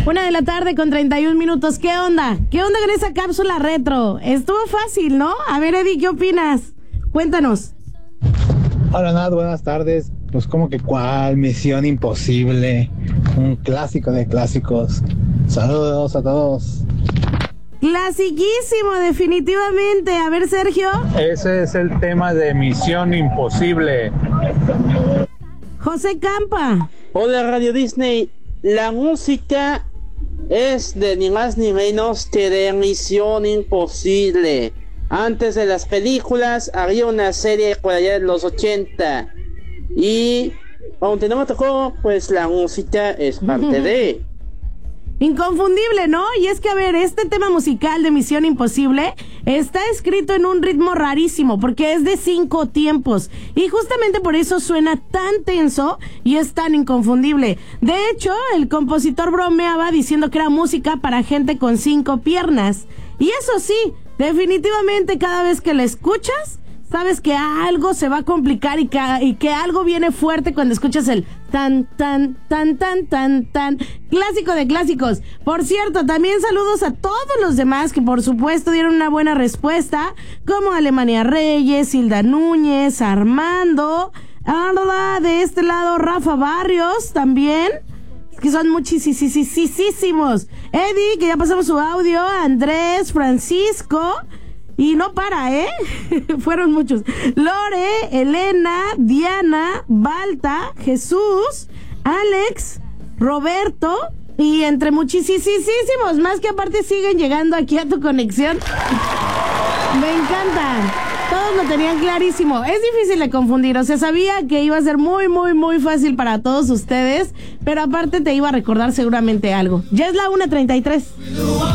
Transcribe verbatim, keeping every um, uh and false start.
Una de la tarde con treinta y un minutos. ¿Qué onda? ¿Qué onda con esa cápsula retro? Estuvo fácil, ¿no? A ver, Eddie, ¿qué opinas? Cuéntanos. Hola, Nat, buenas tardes. Pues como que cuál, Misión Imposible, un clásico de clásicos. Saludos a todos. Clasiquísimo, definitivamente. A ver, Sergio. Ese es el tema de Misión Imposible. José Campa. Hola, Radio Disney. La música es de ni más ni menos que de Misión Imposible. Antes de las películas había una serie por allá de los ochenta. Y aunque no me tocó, pues la música es parte de... Inconfundible, ¿no? Y es que, a ver, este tema musical de Misión Imposible está escrito en un ritmo rarísimo, porque es de cinco tiempos, y justamente por eso suena tan tenso y es tan inconfundible. De hecho, el compositor bromeaba diciendo que era música para gente con cinco piernas. Y eso sí, definitivamente cada vez que la escuchas, sabes que algo se va a complicar y que, y que algo viene fuerte cuando escuchas el tan, tan, tan, tan, tan, tan, clásico de clásicos. Por cierto, también saludos a todos los demás que por supuesto dieron una buena respuesta, como Alemania Reyes, Hilda Núñez, Armando, Arda, de este lado Rafa Barrios también, que son muchísimos. Eddie, que ya pasamos su audio, Andrés, Francisco... Y no para, ¿eh? Fueron muchos. Lore, Elena, Diana, Balta, Jesús, Alex, Roberto y entre muchísimos más que aparte siguen llegando aquí a tu conexión. Me encantan. Todos lo tenían clarísimo. Es difícil de confundir. O sea, sabía que iba a ser muy, muy, muy fácil para todos ustedes, pero aparte te iba a recordar seguramente algo. Ya es la una treinta y tres.